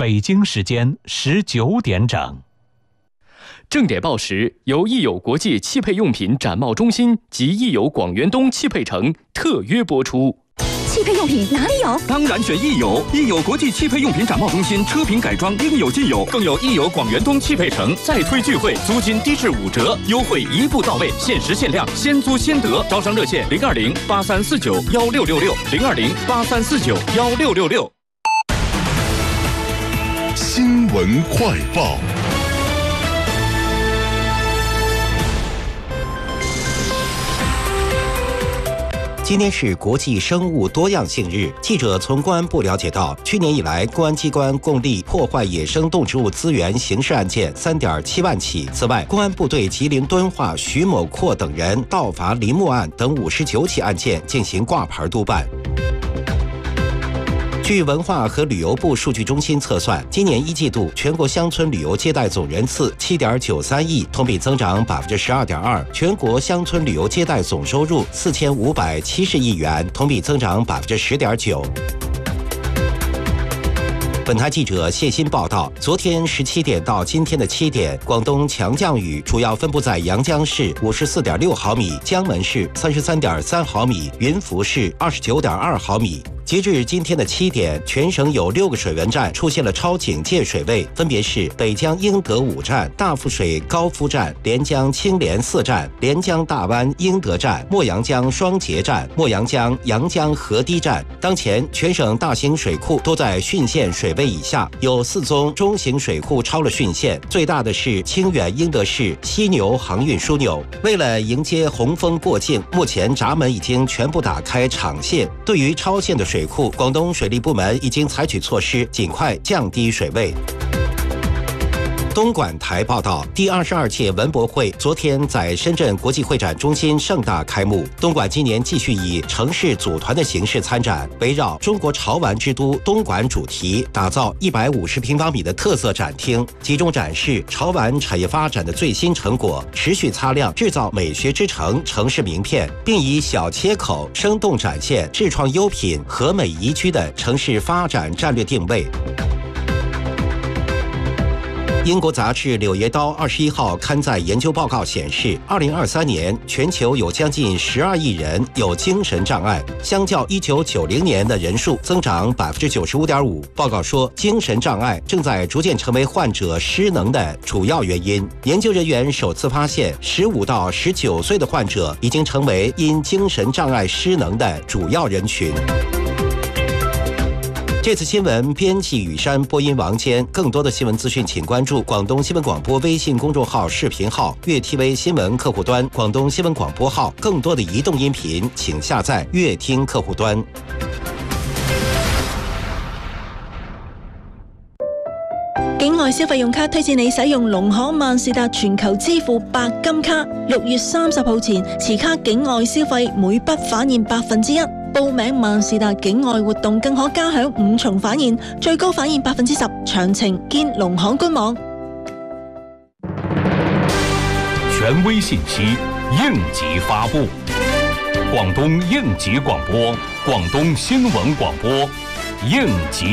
北京时间19点整。 正点报时由益友国际汽配用品展贸中心及益友广元东汽配城特约播出。 汽配用品哪里有？ 当然选益友，益友国际汽配用品展贸中心，车品改装应有尽有，更有益友广元东汽配城再推聚会，租金低至5折，优惠一步到位，限时限量，先租先得。招商热线020-8349-1666，020-8349-1666。 新闻快报。 今天是国际生物多样性日。记者从公安部了解到，去年以来，公安机关共立破坏野生动植物资源刑事案件3.7万起。此外，公安部对吉林敦化徐某阔等人盗伐林木案等59起案件进行挂牌督办。据文化和旅游部数据中心测算，今年1季度全国乡村旅游接待总人次7.93亿，同比增长12.2%；全国乡村旅游接待总收入4570亿元，同比增长10.9%。本台记者谢鑫报道，昨天17点到今天的7点，广东强降雨主要分布在阳江市54.6毫米、江门市33.3毫米、云浮市29.2毫米。截至今天的7点，全省有6个水文站出现了超警戒水位，分别是北江英德5站、大富水高夫站、连江青莲4站、连江大湾英德站、墨阳江双节站、墨阳江阳江河堤站。当前全省大型水库都在汛限水位以下，有4宗中型水库超了汛限，最大的是清远英德市犀牛航运枢纽。为了迎接洪峰过境，目前闸门已经全部打开场线。对于超限的水库，广东水利部门已经采取措施，尽快降低水位。东莞台报道，第22届文博会昨天在深圳国际会展中心盛大开幕。东莞今年继续以城市组团的形式参展，围绕中国潮玩之都东莞主题，打造150平方米的特色展厅，集中展示潮玩产业发展的最新成果，持续擦亮制造美学之城城市名片，并以小切口生动展现智创优品和美宜居的城市发展战略定位。英国杂志《柳叶刀》21号刊载研究报告显示，2023年全球有将近12亿人有精神障碍，相较1990年的人数增长95.5%。报告说，精神障碍正在逐渐成为患者失能的主要原因。研究人员首次发现，15到19岁的患者已经成为因精神障碍失能的主要人群。这次新闻编辑雨山，播音王坚。更多的新闻资讯，请关注广东新闻广播微信公众号、视频号、粤 TV 新闻客户端、广东新闻广播号。更多的移动音频，请下载粤听客户端。 境外消費用卡推薦你使用農行萬事達全球支付白金卡，6月30號前持卡境外消費每筆返現1%。報名萬事達境外活動更可加享5重返現，最高返現10%。詳情見農行官網。 權威信息，應急發布。廣東應急廣播，廣東新聞廣播，應急。